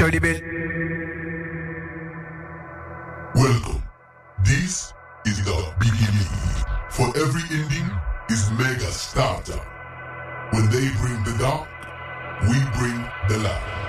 Show the bell. Welcome. This is the beginning. For every ending is mega starter. When they bring the dark, we bring the light.